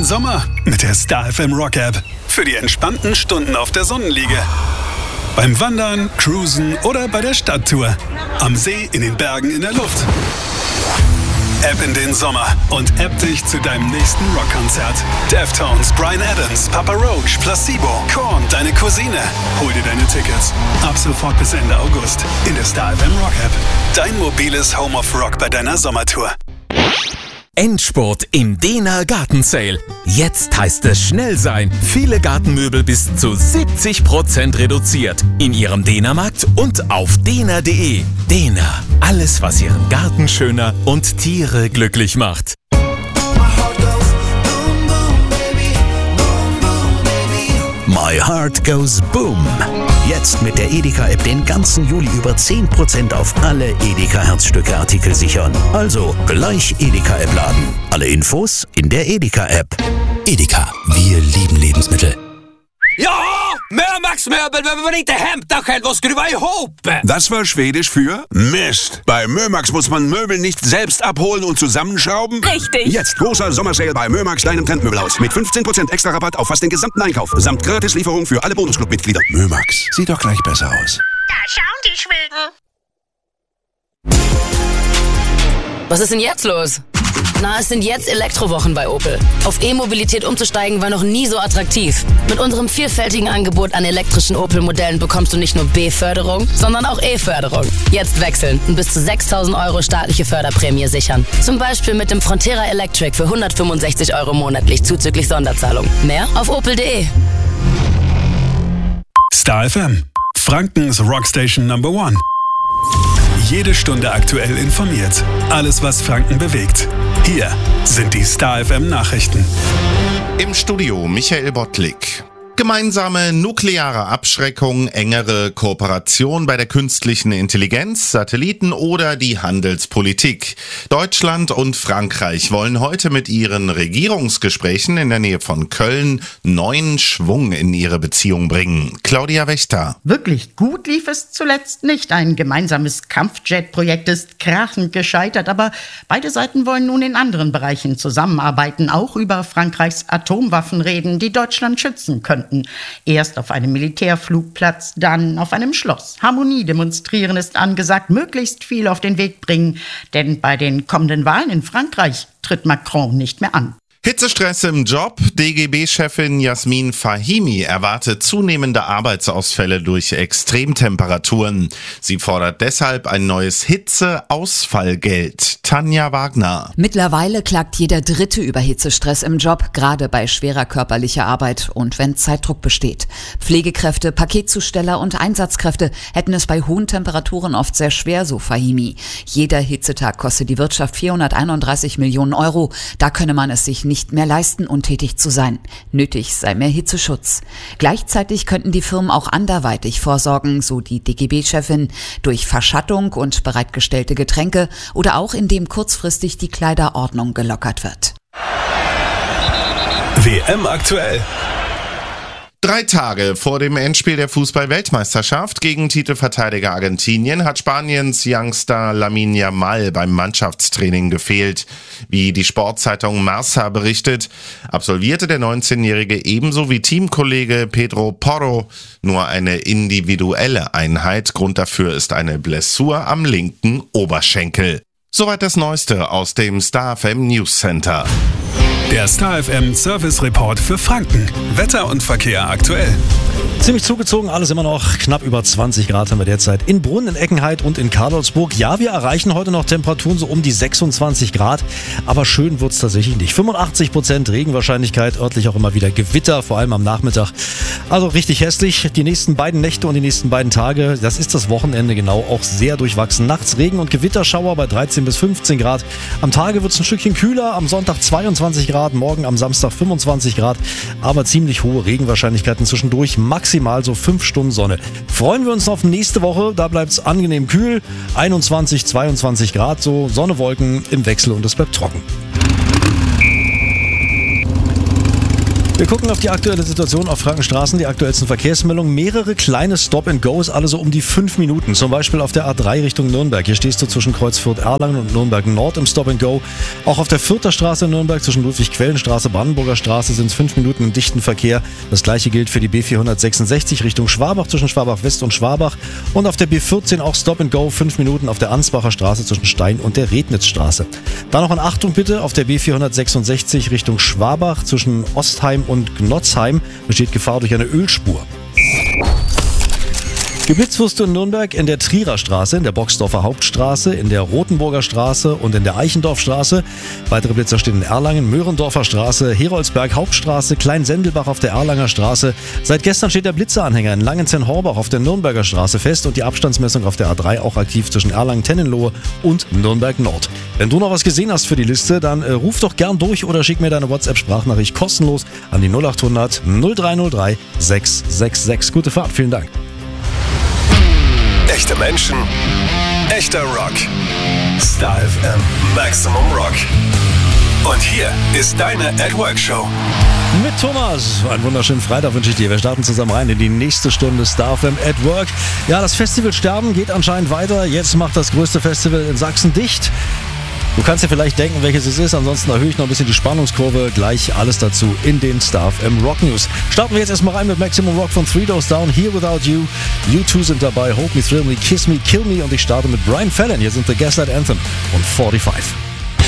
Sommer mit der Star FM Rock App. Für die entspannten Stunden auf der Sonnenliege. Beim Wandern, Cruisen oder bei der Stadttour. Am See, in den Bergen, in der Luft. App in den Sommer und App dich zu deinem nächsten Rockkonzert. Deftones, Bryan Adams, Papa Roach, Placebo, Korn, deine Cousine. Hol dir deine Tickets. Ab sofort bis Ende August in der Star FM Rock App. Dein mobiles Home of Rock bei deiner Sommertour. Endspurt im Dehner Gartensale. Jetzt heißt es schnell sein. Viele Gartenmöbel bis zu 70% reduziert. In Ihrem Dehnermarkt und auf dehner.de. Dehner. Alles, was Ihren Garten schöner und Tiere glücklich macht. My Heart Goes Boom. Jetzt mit der Edeka-App den ganzen Juli über 10% auf alle Edeka-Herzstücke-Artikel sichern. Also gleich Edeka-App laden. Alle Infos in der Edeka-App. Edeka, wir lieben Lebensmittel. Ja, Mömax-Möbel, wenn man inte hämta själv och skruva ihop. Das war Schwedisch für Mist. Bei Mömax muss man Möbel nicht selbst abholen und zusammenschrauben. Richtig. Jetzt großer Sommersale bei Mömax, deinem Trendmöbelhaus. Mit 15% extra Rabatt auf fast den gesamten Einkauf. Samt Gratislieferung für alle Bonusclub-Mitglieder. Mömax, sieht doch gleich besser aus. Da schauen die Schweden. Was ist denn jetzt los? Na, es sind jetzt Elektrowochen bei Opel. Auf E-Mobilität umzusteigen war noch nie so attraktiv. Mit unserem vielfältigen Angebot an elektrischen Opel-Modellen bekommst du nicht nur B-Förderung, sondern auch E-Förderung. Jetzt wechseln und bis zu 6.000 € staatliche Förderprämie sichern. Zum Beispiel mit dem Frontera Electric für 165 € monatlich zuzüglich Sonderzahlung. Mehr auf opel.de. Star FM, Frankens Rockstation Number 1. Jede Stunde aktuell informiert. Alles, was Franken bewegt. Hier sind die Star FM Nachrichten. Im Studio Michael Bottlik. Gemeinsame nukleare Abschreckung, engere Kooperation bei der künstlichen Intelligenz, Satelliten oder die Handelspolitik. Deutschland und Frankreich wollen heute mit ihren Regierungsgesprächen in der Nähe von Köln neuen Schwung in ihre Beziehung bringen. Claudia Wächter. Wirklich gut lief es zuletzt nicht. Ein gemeinsames Kampfjet-Projekt ist krachend gescheitert, aber beide Seiten wollen nun in anderen Bereichen zusammenarbeiten, auch über Frankreichs Atomwaffen reden, die Deutschland schützen könnten. Erst auf einem Militärflugplatz, dann auf einem Schloss. Harmonie demonstrieren ist angesagt, möglichst viel auf den Weg bringen, denn bei den kommenden Wahlen in Frankreich tritt Macron nicht mehr an. Hitzestress im Job. DGB-Chefin Jasmin Fahimi erwartet zunehmende Arbeitsausfälle durch Extremtemperaturen. Sie fordert deshalb ein neues Hitzeausfallgeld. Tanja Wagner. Mittlerweile klagt jeder Dritte über Hitzestress im Job, gerade bei schwerer körperlicher Arbeit und wenn Zeitdruck besteht. Pflegekräfte, Paketzusteller und Einsatzkräfte hätten es bei hohen Temperaturen oft sehr schwer, so Fahimi. Jeder Hitzetag kostet die Wirtschaft 431 Millionen €. Da könne man es sich nicht mehr leisten, untätig zu sein. Nötig sei mehr Hitzeschutz. Gleichzeitig könnten die Firmen auch anderweitig vorsorgen, so die DGB-Chefin, durch Verschattung und bereitgestellte Getränke oder auch indem kurzfristig die Kleiderordnung gelockert wird. WM aktuell. 3 Tage vor dem Endspiel der Fußball-Weltmeisterschaft gegen Titelverteidiger Argentinien hat Spaniens Youngster Lamine Yamal beim Mannschaftstraining gefehlt. Wie die Sportzeitung Marca berichtet, absolvierte der 19-Jährige ebenso wie Teamkollege Pedro Porro nur eine individuelle Einheit. Grund dafür ist eine Blessur am linken Oberschenkel. Soweit das Neueste aus dem Star FM News Center. Der Star FM Service Report für Franken. Wetter und Verkehr aktuell. Ziemlich zugezogen, alles immer noch knapp über 20 Grad haben wir derzeit in Brunn, in Eckenheit und in Karlsburg. Ja, wir erreichen heute noch Temperaturen so um die 26 Grad, aber schön wird's tatsächlich nicht. 85% Regenwahrscheinlichkeit, örtlich auch immer wieder Gewitter, vor allem am Nachmittag. Also richtig hässlich. Die nächsten beiden Nächte und die nächsten beiden Tage, das ist das Wochenende genau, auch sehr durchwachsen. Nachts Regen- und Gewitterschauer bei 13 bis 15 Grad. Am Tage wird's ein Stückchen kühler, am Sonntag 22 Grad, morgen am Samstag 25 Grad, aber ziemlich hohe Regenwahrscheinlichkeiten zwischendurch, maximal so 5 Stunden Sonne. Freuen wir uns auf nächste Woche, da bleibt es angenehm kühl, 21, 22 Grad, so Sonne, Wolken im Wechsel und es bleibt trocken. Wir gucken auf die aktuelle Situation auf Frankenstraßen, die aktuellsten Verkehrsmeldungen. Mehrere kleine Stop-and-Goes, alle so um die 5 Minuten. Zum Beispiel auf der A3 Richtung Nürnberg. Hier stehst du zwischen Kreuz Fürth-Erlangen und Nürnberg Nord im Stop-and-Go. Auch auf der Fürther Straße in Nürnberg zwischen Ludwig-Quellenstraße, Brandenburger Straße sind es 5 Minuten im dichten Verkehr. Das gleiche gilt für die B466 Richtung Schwabach zwischen Schwabach West und Schwabach. Und auf der B14 auch Stop-and-Go, 5 Minuten auf der Ansbacher Straße zwischen Stein und der Rednitzstraße. Dann noch an Achtung bitte, auf der B466 Richtung Schwabach zwischen Ostheim und Gnotzheim besteht Gefahr durch eine Ölspur. Geblitzt wirst du in Nürnberg in der Trierer Straße, in der Boxdorfer Hauptstraße, in der Rotenburger Straße und in der Eichendorfstraße. Weitere Blitzer stehen in Erlangen, Möhrendorfer Straße, Heroldsberg Hauptstraße, Kleinsendelbach auf der Erlanger Straße. Seit gestern steht der Blitzeranhänger in Langenzenn-Horbach auf der Nürnberger Straße fest und die Abstandsmessung auf der A3 auch aktiv zwischen Erlangen-Tennenlohe und Nürnberg Nord. Wenn du noch was gesehen hast für die Liste, dann ruf doch gern durch oder schick mir deine WhatsApp-Sprachnachricht kostenlos an die 0800 0303 666. Gute Fahrt, vielen Dank. Echte Menschen, echter Rock. Star FM Maximum Rock. Und hier ist deine At Work Show. Mit Thomas. Einen wunderschönen Freitag wünsche ich dir. Wir starten zusammen rein in die nächste Stunde Star FM at Work. Ja, das Festivalsterben geht anscheinend weiter. Jetzt macht das größte Festival in Sachsen dicht. Du kannst dir vielleicht denken, welches es ist. Ansonsten erhöhe ich noch ein bisschen die Spannungskurve. Gleich alles dazu in den Star FM Rock News. Starten wir jetzt erstmal rein mit Maximum Rock von Three Doors Down. Here Without You. U2 sind dabei. Hold Me, Thrill Me, Kiss Me, Kill Me. Und ich starte mit Brian Fallon. Hier sind The Gaslight Anthem und 45.